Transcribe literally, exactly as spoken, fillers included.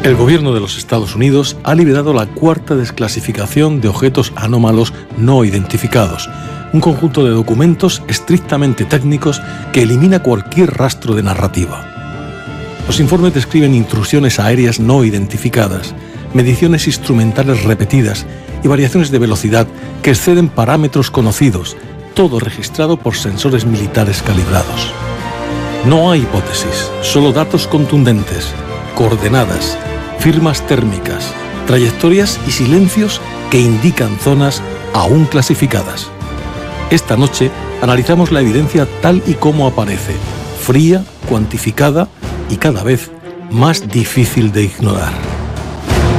El gobierno de los Estados Unidos ha liberado la cuarta desclasificación de objetos anómalos no identificados, un conjunto de documentos estrictamente técnicos que elimina cualquier rastro de narrativa. Los informes describen intrusiones aéreas no identificadas, mediciones instrumentales repetidas y variaciones de velocidad que exceden parámetros conocidos, todo registrado por sensores militares calibrados. No hay hipótesis, solo datos contundentes, coordenadas, firmas térmicas, trayectorias y silencios que indican zonas aún clasificadas. Esta noche analizamos la evidencia tal y como aparece, fría, cuantificada y cada vez más difícil de ignorar.